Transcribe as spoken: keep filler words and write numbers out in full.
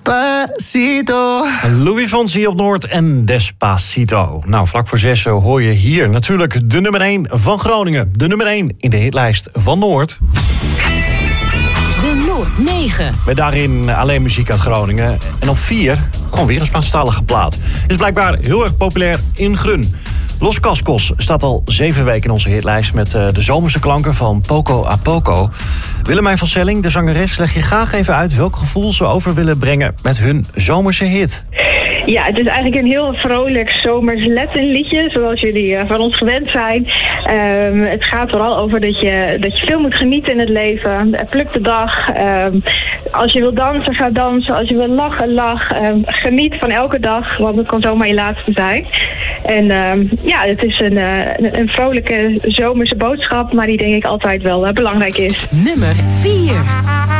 Despacito. Louis Fonsi op Noord en Despacito. Nou, vlak voor zes hoor je hier natuurlijk de nummer één van Groningen. De nummer één in de hitlijst van Noord. De Noord negen. Met daarin alleen muziek uit Groningen. En op vier gewoon weer een Spaanstalige plaat. Is blijkbaar heel erg populair in Grun. Los Cascos staat al zeven weken in onze hitlijst met uh, de zomerse klanken van Poco a Poco. Willemijn van Selling, de zangeres, leg je graag even uit welk gevoel ze over willen brengen met hun zomerse hit. Ja, het is eigenlijk een heel vrolijk zomers Latin-liedje, zoals jullie uh, van ons gewend zijn. Um, het gaat vooral over dat je, dat je veel moet genieten in het leven. Pluk de dag. Um, als je wil dansen, ga dansen. Als je wil lachen, lach. Um, geniet van elke dag, want het kan zomaar je laatste zijn. En um, ja, het is een, uh, een, een vrolijke zomerse boodschap, maar die denk ik altijd wel uh, belangrijk is. Nummer vier.